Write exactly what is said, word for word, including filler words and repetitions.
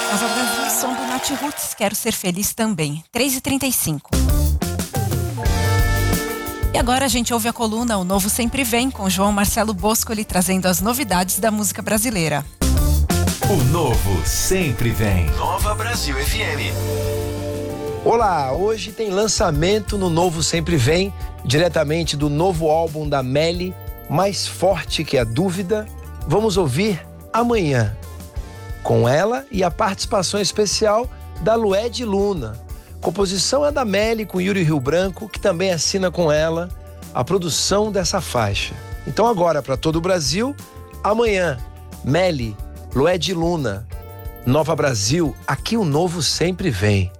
Nova Brasil, som do Nath Roots, Quero Ser Feliz Também, três e trinta e cinco. E agora a gente ouve a coluna O Novo Sempre Vem, com João Marcelo Boscoli trazendo as novidades da música brasileira. O Novo Sempre Vem. Nova Brasil F M. Olá, hoje tem lançamento no Novo Sempre Vem, diretamente do novo álbum da Melly, Mais Forte Que a Dúvida. Vamos ouvir Amanhã, com ela e a participação especial da Lued Luna. Composição é da Melly com Yuri Rio Branco, que também assina com ela a produção dessa faixa. Então agora, para todo o Brasil, Amanhã, Melly, Lued Luna, Nova Brasil, aqui o Novo Sempre Vem.